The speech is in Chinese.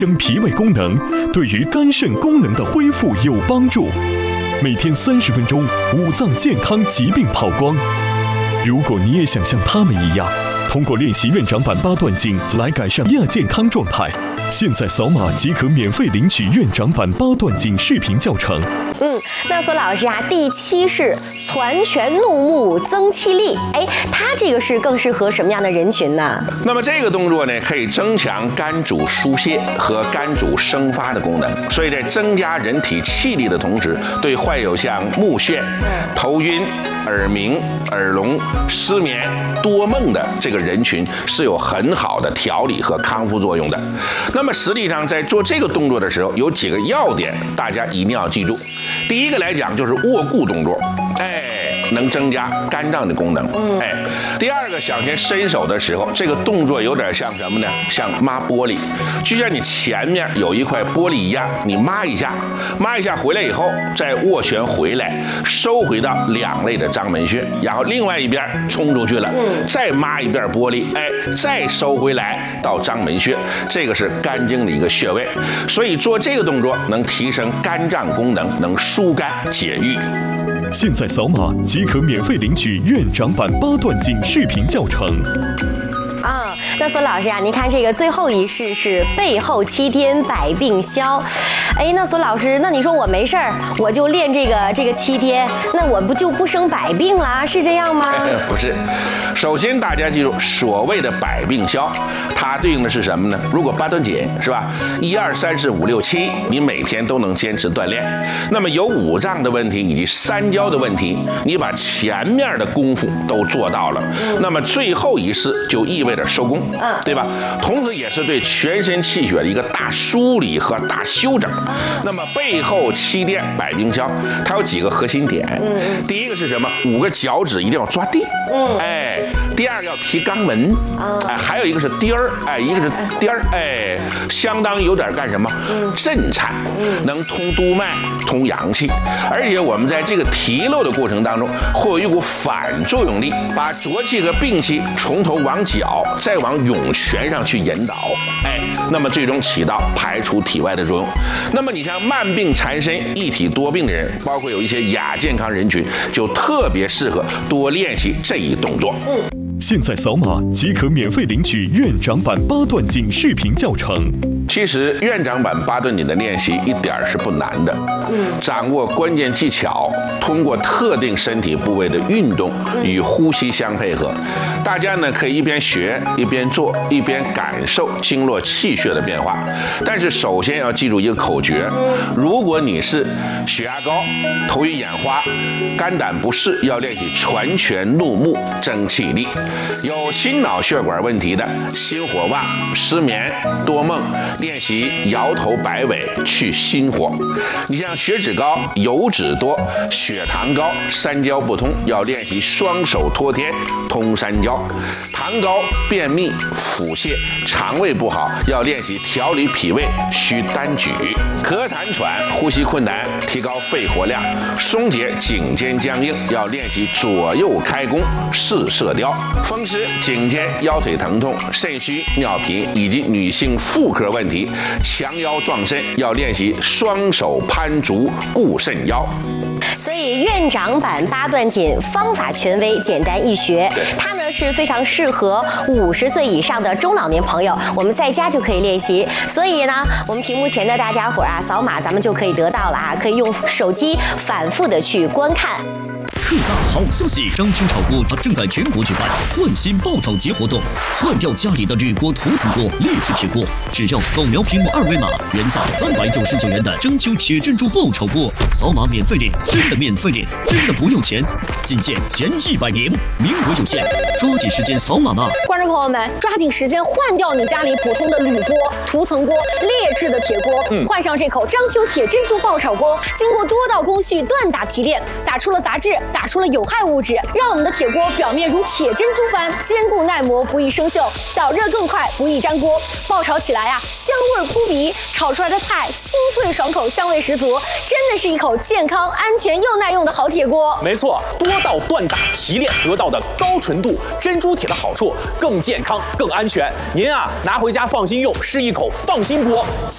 升脾胃功能，对于肝肾功能的恢复有帮助。每天30分钟，五脏健康疾病跑光。如果你也想像他们一样，通过练习院长版八段锦来改善亚健康状态，现在扫码即可免费领取院长版八段锦视频教程。 那索老师啊，第7是攒拳怒目增气力，它这个是更适合什么样的人群呢？ 那么这个动作呢，可以增强肝主疏泄和肝主生发的功能，所以在增加人体气力的同时，对患有像目眩、头晕、耳鸣、耳聋、失眠、多梦的这个人群是有很好的调理和康复作用的。那么实际上在做这个动作的时候，有几个要点，大家一定要记住。第一个来讲就是握固动作，能增加肝脏的功能。第二个，想先伸手的时候，这个动作有点像什么呢？像抹玻璃，就像你前面有一块玻璃一样，你抹一下回来以后，再握拳回来，收回到两肋的肛门穴，然后另外一边冲出去了，再抹一遍玻璃，再收回来到肛门穴，这个是肝经的一个穴位，所以做这个动作能提升肝脏功能，能疏肝解郁。 现在扫码即可免费领取院长版八段锦视频教程。 那索老师啊，您看这个最后一式是背后七颠百病消。那索老师，那你说我没事儿，我就练这个七颠，那我不生百病啦？是这样吗？ 不是。首先大家记住，所谓的百病消，它对应的是什么呢？如果八段锦是吧，1、2、3、4、5、6、7，你每天都能坚持锻炼，那么有五脏的问题以及三焦的问题，你把前面的功夫都做到了，那么最后一式就意味着收工。对吧？同时也是对全身气血的一个大梳理和大修整。那么背后七颠百病消，它有几个核心点。第一个是什么？5个脚趾一定要抓地。第二个要提肛门。还有一个是颠儿。一个是颠儿。相当于有点干什么？震颤，能通督脉，通阳气。而且我们在这个提溜的过程当中，会有一股反作用力，把浊气和病气从头往脚，再往涌泉上去引导，那么最终起到排除体外的作用。那么你像慢病缠身、一体多病的人，包括有一些亚健康人群，就特别适合多练习这一动作。 现在扫码即可免费领取院长版八段锦视频教程。 其实院长版八段锦的练习一点是不难的，掌握关键技巧，通过特定身体部位的运动与呼吸相配合，大家呢可以一边学一边做，一边感受经络气血的变化。但是首先要记住一个口诀：如果你是血压高、头晕眼花、肝胆不适，要练习攒拳怒目增气力；有心脑血管问题的，心火旺、失眠、多梦，练习摇头摆尾去心火。你像血脂高、油脂多、血糖高、三焦不通，要练习双手托天通三焦。糖高、便秘、腹泻、肠胃不好，要练习调理脾胃需单举。咳痰喘、呼吸困难，提高肺活量，松解颈肩僵硬，要练习左右开弓试射雕。风湿、颈肩、腰腿疼痛、肾虚、尿频以及女性妇科问题，强腰壮肾，要练习双手攀足固肾腰。 所以院长版八段锦方法权威，简单易学，它呢是非常适合50岁以上的中老年朋友，我们在家就可以练习。所以呢，我们屏幕前的大家伙啊，扫码咱们就可以得到了啊，可以用手机反复的去观看。 特大好消息！章丘炒锅正在全国举办换新爆炒节活动，换掉家里的铝锅、涂层锅、劣质铁锅，只要扫描屏幕2维码，原价399元的章丘铁珍珠爆炒锅，扫码免费领，真的免费领，真的不用钱，仅限前100名，名额有限，抓紧时间扫码吧！ 观众朋友们，抓紧时间换掉你家里普通的铝锅、涂层锅、劣质的铁锅，换上这口章丘铁珍珠爆炒锅，经过多道工序锻打提炼，打出了杂质，打出了有害物质，让我们的铁锅表面如铁珍珠般坚固耐磨，不易生锈，导热更快，不易粘锅。爆炒起来啊，香味扑鼻，炒出来的菜清脆爽口，香味十足，真的是一口健康、安全又耐用的好铁锅。 没错，多道锻打提炼得到的高纯度珍珠铁的好处，更健康、更安全。您啊，拿回家放心用，是一口放心锅。